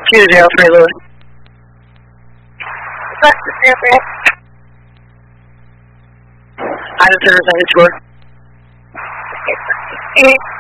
203 Louis. What's the service? I just heard a tour. Okay.